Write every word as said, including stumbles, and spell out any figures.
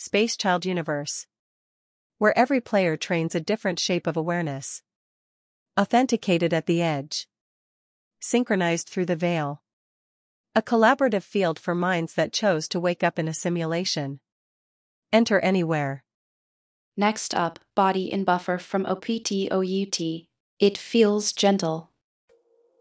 Space Child Universe, where every player trains a different shape of awareness. Authenticated at the edge. Synchronized through the veil. A collaborative field for minds that chose to wake up in a simulation. Enter anywhere. Next up, Body in Buffer from O P T O U T. It feels gentle.